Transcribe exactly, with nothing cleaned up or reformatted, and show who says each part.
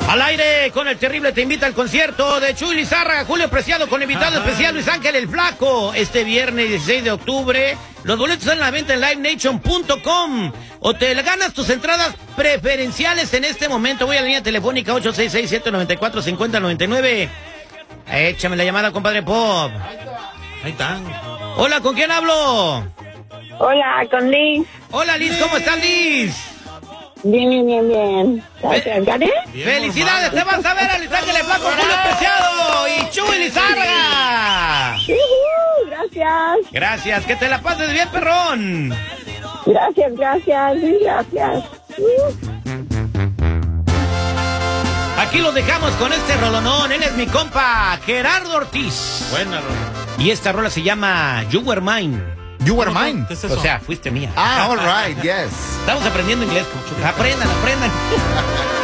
Speaker 1: Al aire con el terrible te invita al concierto de Chuy Lizárraga, Julio Preciado con invitado Ajá. especial Luis Ángel el Flaco. Este viernes dieciséis de octubre. Los boletos están a la venta en live nation punto com. O te ganas tus entradas preferenciales en este momento. Voy a la línea telefónica ocho seis seis, siete nueve cuatro, cinco cero nueve nueve. Échame la llamada, compadre Pop. Ahí están. Hola, ¿con quién hablo?
Speaker 2: Hola, con Liz.
Speaker 1: Hola, Liz, ¿cómo estás, Liz?
Speaker 2: Bien, bien, bien, bien. Gracias, ¿gané?
Speaker 1: ¡Felicidades! Te vas a ver a Luis Ángel el Flaco, Julio Preciado y Chuy Lizárraga.
Speaker 2: Uh, gracias.
Speaker 1: Gracias, que te la pases bien, perrón.
Speaker 2: Gracias, gracias, gracias. Uh.
Speaker 1: Aquí lo dejamos con este rolonón. Él es mi compa, Gerardo Ortiz.
Speaker 3: Buena rola.
Speaker 1: Y esta rola se llama You Were Mine.
Speaker 4: You Were Mine.
Speaker 1: ¿Qué es eso? O sea, fuiste mía.
Speaker 4: Ah, all right, yes.
Speaker 1: Estamos aprendiendo inglés, mucho. Aprendan, aprendan.